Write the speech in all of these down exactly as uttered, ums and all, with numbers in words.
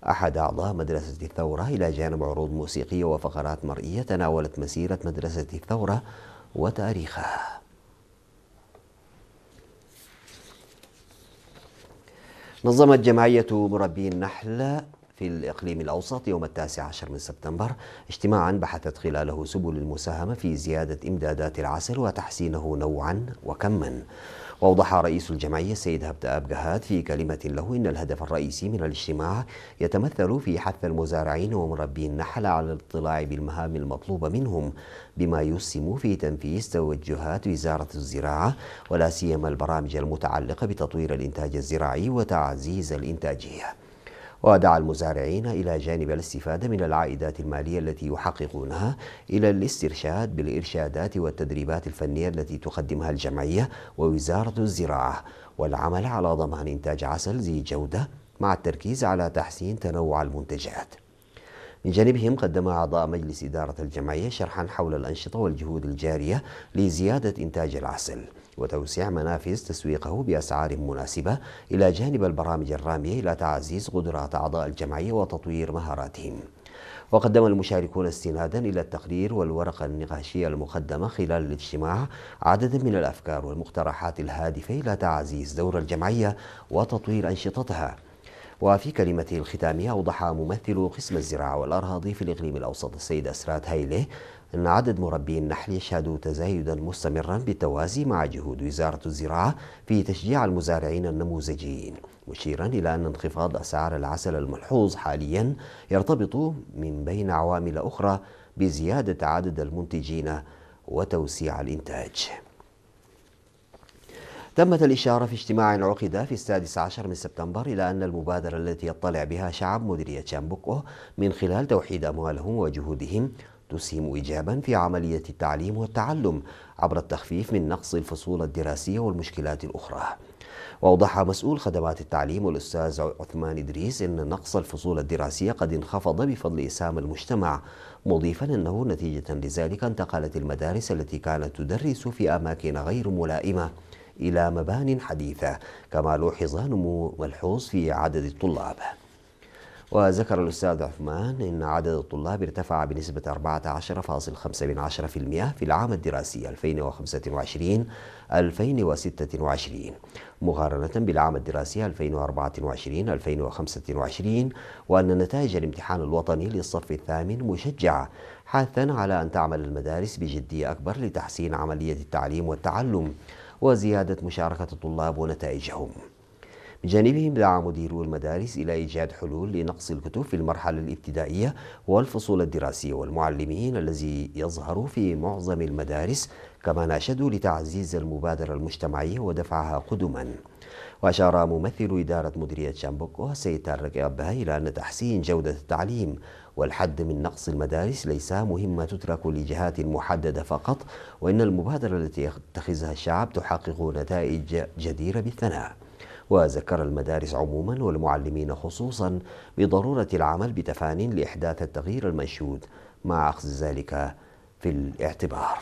أحد أعضاء مدرسة الثورة، إلى جانب عروض موسيقية وفقرات مرئية تناولت مسيرة مدرسة الثورة وتاريخها. نظمت جمعية مربي النحل في الإقليم الأوسط يوم التاسع عشر من سبتمبر اجتماعا بحثت خلاله سبل المساهمة في زيادة إمدادات العسل وتحسينه نوعا وكما. وأوضح رئيس الجمعية السيد هبتاب جهاد في كلمة له إن الهدف الرئيسي من الاجتماع يتمثل في حث المزارعين ومربي النحل على الاطلاع بالمهام المطلوبة منهم، بما يسهم في تنفيذ توجهات وزارة الزراعة ولا سيما البرامج المتعلقة بتطوير الإنتاج الزراعي وتعزيز الإنتاجية. ودعا المزارعين إلى جانب الاستفادة من العائدات المالية التي يحققونها إلى الاسترشاد بالإرشادات والتدريبات الفنية التي تقدمها الجمعية ووزارة الزراعة، والعمل على ضمان إنتاج عسل ذي جودة مع التركيز على تحسين تنوع المنتجات. من جانبهم قدم أعضاء مجلس إدارة الجمعية شرحا حول الأنشطة والجهود الجارية لزيادة إنتاج العسل وتوسيع منافذ تسويقه بأسعار مناسبة، إلى جانب البرامج الرامية إلى تعزيز قدرات أعضاء الجمعية وتطوير مهاراتهم. وقدم المشاركون استنادا إلى التقرير والورقة النقاشية المقدمة خلال الاجتماع عددا من الأفكار والمقترحات الهادفة إلى تعزيز دور الجمعية وتطوير أنشطتها. وفي كلمته الختامية أوضح ممثل قسم الزراعة والأراضي في الإقليم الأوسط السيد أسرات هايلي أن عدد مربي النحل يشهد تزايدا مستمرا بالتوازي مع جهود وزارة الزراعة في تشجيع المزارعين النموذجيين، مشيرا إلى أن انخفاض أسعار العسل الملحوظ حاليا يرتبط من بين عوامل أخرى بزيادة عدد المنتجين وتوسيع الإنتاج. تمت الإشارة في اجتماع عقد في السادس عشر من سبتمبر إلى أن المبادرة التي يطلع بها شعب مديرية شامبوكو من خلال توحيد أموالهم وجهودهم تسهم إيجابا في عملية التعليم والتعلم عبر التخفيف من نقص الفصول الدراسية والمشكلات الأخرى. وأوضح مسؤول خدمات التعليم والأستاذ عثمان إدريس أن نقص الفصول الدراسية قد انخفض بفضل إسهام المجتمع، مضيفا أنه نتيجة لذلك انتقلت المدارس التي كانت تدرس في أماكن غير ملائمة إلى مبان حديثة، كما لوحظ نمو ملحوظ في عدد الطلاب. وذكر الأستاذ عثمان أن عدد الطلاب ارتفع بنسبة أربعة عشر فاصلة خمسة بالمئة في العام الدراسي ألفين وخمسة وعشرين ألفين وستة وعشرين مقارنة بالعام الدراسي ألفين وأربعة وعشرين ألفين وخمسة وعشرين، وأن نتائج الامتحان الوطني للصف الثامن مشجعة، حثا على أن تعمل المدارس بجدية أكبر لتحسين عملية التعليم والتعلم وزيادة مشاركة الطلاب ونتائجهم. بجانبهم دعا مديرو المدارس إلى إيجاد حلول لنقص الكتب في المرحلة الابتدائية والفصول الدراسية والمعلمين الذي يظهر في معظم المدارس، كما ناشدوا لتعزيز المبادرة المجتمعية ودفعها قدما. وأشار ممثل إدارة مديرية شامبوكو السيد طارق أبها إلى أن تحسين جودة التعليم والحد من نقص المدارس ليس مهمة تترك لجهات محددة فقط، وإن المبادرة التي يتخذها الشعب تحقق نتائج جديرة بالثناء. وذكر المدارس عموما والمعلمين خصوصا بضرورة العمل بتفان لإحداث التغيير المنشود مع أخذ ذلك في الاعتبار.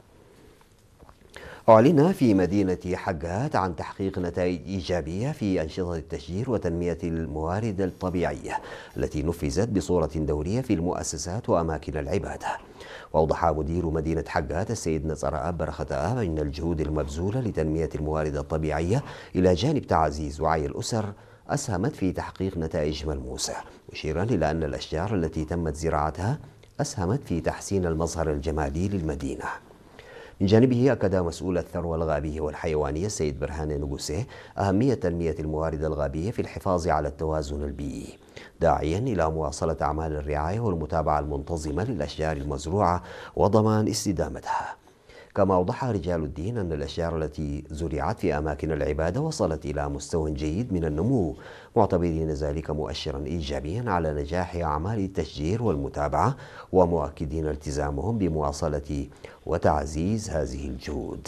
أعلن في مدينة حقات عن تحقيق نتائج إيجابية في أنشطة التشجير وتنمية الموارد الطبيعية التي نفذت بصورة دورية في المؤسسات وأماكن العبادة. وأوضح مدير مدينة حقات السيد نصر آب برخة آب أن الجهود المبذولة لتنمية الموارد الطبيعية إلى جانب تعزيز وعي الأسر أسهمت في تحقيق نتائج ملموسة، مشيرا إلى أن الأشجار التي تمت زراعتها أسهمت في تحسين المظهر الجمالي للمدينة. من جانبه أكد مسؤول الثروة الغابية والحيوانية السيد برهان نقوسي أهمية تنمية الموارد الغابية في الحفاظ على التوازن البيئي، داعيا إلى مواصلة أعمال الرعاية والمتابعة المنتظمة للأشجار المزروعة وضمان استدامتها. كما أوضح رجال الدين أن الأشجار التي زرعت في أماكن العبادة وصلت إلى مستوى جيد من النمو، معتبرين ذلك مؤشرا إيجابيا على نجاح أعمال التشجير والمتابعة، ومؤكدين التزامهم بمواصلة وتعزيز هذه الجهود.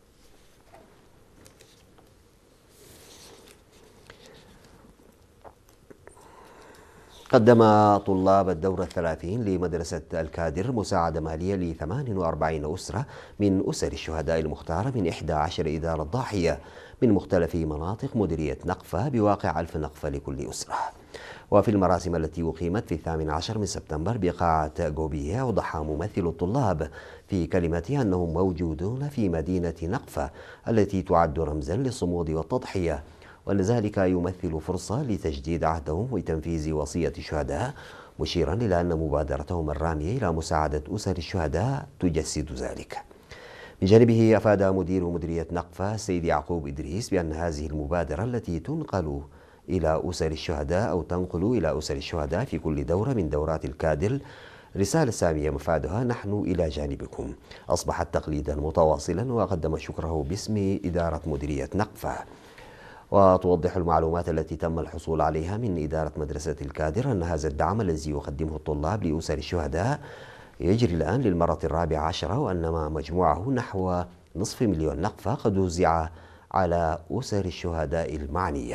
قدم طلاب الدورة الثلاثين لمدرسة الكادر مساعدة مالية ل ثمان وأربعين أسرة من أسر الشهداء المختارة من إحدى عشر إدارة ضاحية من مختلف مناطق مديرية نقفة بواقع ألف نقفة لكل أسرة. وفي المراسم التي أقيمت في الثامن عشر من سبتمبر بقاعة جوبيه، أوضح ممثل الطلاب في كلمته أنهم موجودون في مدينة نقفة التي تعد رمزا للصمود والتضحية، وأن ذلك يمثل فرصة لتجديد عهدهم وتنفيذ وصية الشهداء، مشيرا إلى أن مبادرتهم الرامية إلى مساعدة أسر الشهداء تجسد ذلك. من جانبه أفاد مدير مديرية نقفة السيد يعقوب إدريس بأن هذه المبادرة التي تنقل إلى أسر الشهداء أو تنقل إلى أسر الشهداء في كل دورة من دورات الكادر رسالة سامية مفادها "نحن إلى جانبكم" أصبحت تقليدا متواصلا، وقدم شكره باسم إدارة مديرية نقفة. وتوضح المعلومات التي تم الحصول عليها من إدارة مدرسة الكادر أن هذا الدعم الذي يقدمه الطلاب لأسر الشهداء يجري الآن للمرة الرابعة عشرة، وأن مجموعه نحو نصف مليون نقفة قد وزع على أسر الشهداء المعنية.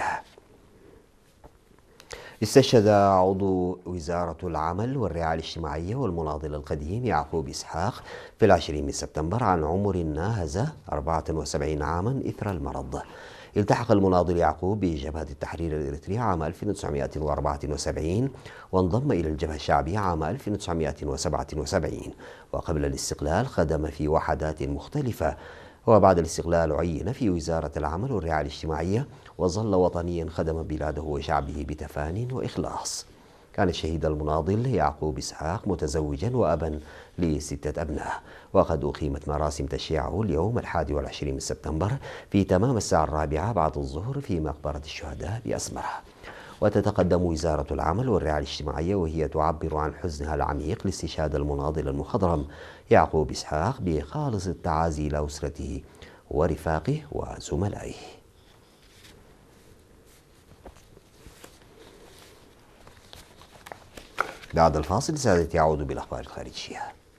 استشهد عضو وزارة العمل والرعاية الاجتماعية والمناضل القديم يعقوب إسحاق في العشرين من سبتمبر عن عمر ناهز أربعة وسبعين عاما إثر المرض. التحق المناضل يعقوب بجبهة التحرير الإريتري عام ألف وتسعمائة وأربعة وسبعين، وانضم إلى الجبهة الشعبية عام ألف وتسعمائة وسبعة وسبعين، وقبل الاستقلال خدم في وحدات مختلفة، وبعد الاستقلال عين في وزارة العمل والرعاية الاجتماعية، وظل وطنيا خدم بلاده وشعبه بتفان وإخلاص. كان الشهيد المناضل يعقوب إسحاق متزوجا وأبا لستة أبناء، وقد أقيمت مراسم تشييعه اليوم الحادي والعشرين من سبتمبر في تمام الساعة الرابعة بعد الظهر في مقبرة الشهداء بأسمرة. وتتقدم وزارة العمل والرعاية الاجتماعية وهي تعبر عن حزنها العميق لاستشهاد المناضل المخضرم يعقوب إسحاق بخالص التعازي إلى أسرته ورفاقه وزملائه. بعد الفاصل سادتي يعود بالأخبار الخارجية.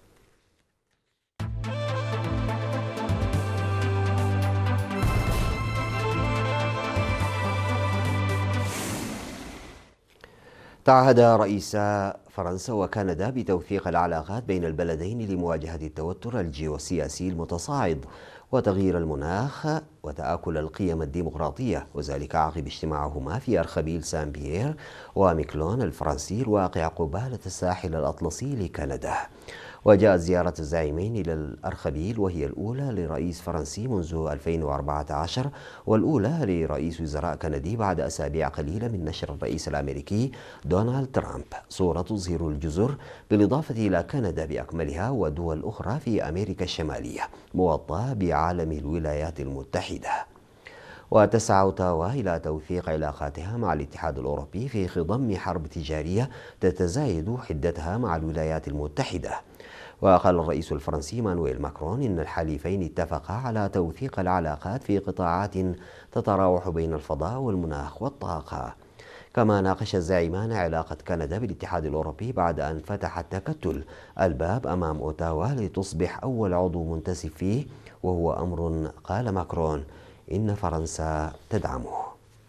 تعهد رئيسا فرنسا وكندا بتوثيق العلاقات بين البلدين لمواجهة التوتر الجيوسياسي المتصاعد وتغيير المناخ وتآكل القيم الديمقراطية، وذلك عقب اجتماعهما في أرخبيل سان بيير وميكلون الفرنسي الواقع قبالة الساحل الأطلسي لكندا. وجاءت زيارة الزعيمين إلى الأرخبيل وهي الأولى لرئيس فرنسي منذ ألفين وأربعة عشر والأولى لرئيس وزراء كندي بعد أسابيع قليلة من نشر الرئيس الأمريكي دونالد ترامب صورة تظهر الجزر بالإضافة إلى كندا بأكملها ودول أخرى في أمريكا الشمالية موطأة بعالم الولايات المتحدة. وتسعى أوتاوا إلى توثيق علاقاتها مع الاتحاد الأوروبي في خضم حرب تجارية تتزايد حدتها مع الولايات المتحدة. وقال الرئيس الفرنسي مانويل ماكرون إن الحليفين اتفقا على توثيق العلاقات في قطاعات تتراوح بين الفضاء والمناخ والطاقة. كما ناقش الزعيمان علاقة كندا بالاتحاد الأوروبي بعد أن فتح التكتل الباب أمام أوتاوا لتصبح أول عضو منتسب فيه، وهو أمر قال ماكرون إن فرنسا تدعمه.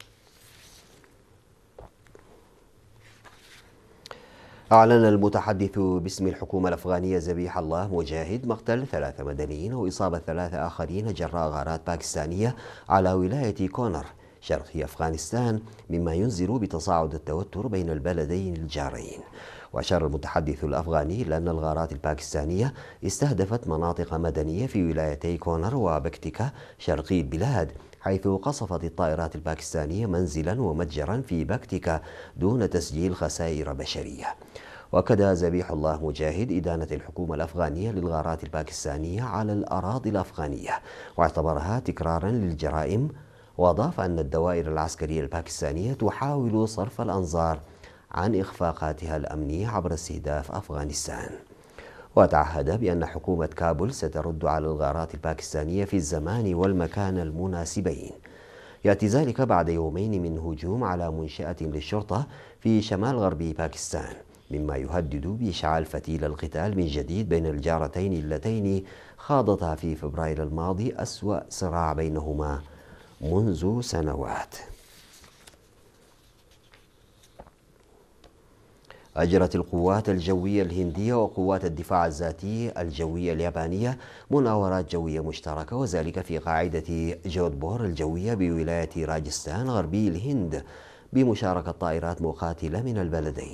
أعلن المتحدث باسم الحكومة الأفغانية ذبيح الله مجاهد مقتل ثلاثة مدنيين وإصابة ثلاثة آخرين جراء غارات باكستانية على ولاية كونر شرقي أفغانستان، مما ينذر بتصاعد التوتر بين البلدين الجارين. وأشار المتحدث الأفغاني إلى أن الغارات الباكستانية استهدفت مناطق مدنية في ولايتي كونر وبكتيكا شرقي البلاد، حيث قصفت الطائرات الباكستانية منزلا ومتجرا في بكتيكا دون تسجيل خسائر بشرية. وأكد ذبيح الله مجاهد إدانة الحكومة الأفغانية للغارات الباكستانية على الأراضي الأفغانية، واعتبرها تكرارا للجرائم، وأضاف أن الدوائر العسكرية الباكستانية تحاول صرف الأنظار عن إخفاقاتها الأمنية عبر استهداف أفغانستان. وتعهد بأن حكومة كابول سترد على الغارات الباكستانية في الزمان والمكان المناسبين. يأتي ذلك بعد يومين من هجوم على منشأة للشرطة في شمال غرب باكستان، مما يهدد بإشعال فتيل القتال من جديد بين الجارتين اللتين خاضتا في فبراير الماضي أسوأ صراع بينهما منذ سنوات. أجرت القوات الجوية الهندية وقوات الدفاع الذاتي الجوية اليابانية مناورات جوية مشتركة، وذلك في قاعدة جودبور الجوية بولاية راجستان غربي الهند بمشاركة طائرات مقاتلة من البلدين.